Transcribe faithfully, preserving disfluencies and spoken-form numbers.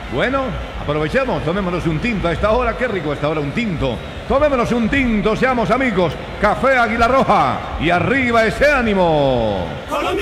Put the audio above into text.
Bueno, aprovechemos, tomémonos un tinto a esta hora. Qué rico a esta hora un tinto. Tomémonos un tinto, seamos amigos. Café Águila Roja y arriba ese ánimo.